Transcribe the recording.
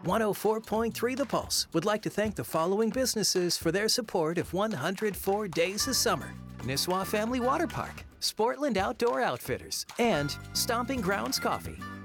104.3 The Pulse would like to thank the following businesses for their support of 104 Days of Summer: Nisswa Family Water Park, Sportland Outdoor Outfitters, and Stomping Grounds Coffee.